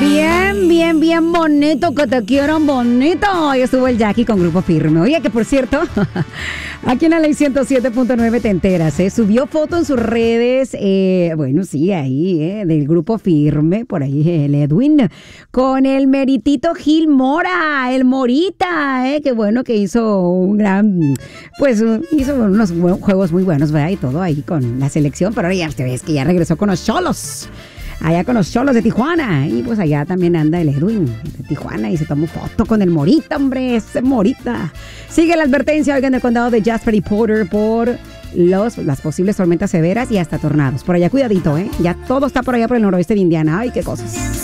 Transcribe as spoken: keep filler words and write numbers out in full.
Bien, bien, bien bonito, que te quieran bonito. Hoy estuvo el Jackie con Grupo Firme. Oye, que por cierto, aquí en la Ley ciento siete punto nueve te enteras, ¿eh? Subió foto en sus redes, eh, bueno, sí, ahí, eh, del Grupo Firme, por ahí el Edwin, con el meritito Gil Mora, el Morita, ¿eh? Qué bueno que hizo un gran, pues, hizo unos juegos muy buenos, ¿verdad? Y todo ahí con la selección, pero ahora ya te ves que ya regresó con los Cholos. Allá con los Cholos de Tijuana. Y pues allá también anda el Edwin de Tijuana y se tomó foto con el Morita, hombre, ese Morita. Sigue la advertencia, oigan, del condado de Jasper y Porter por los, las posibles tormentas severas y hasta tornados. Por allá, cuidadito, ¿eh? Ya todo está por allá por el noroeste de Indiana. Ay, qué cosas.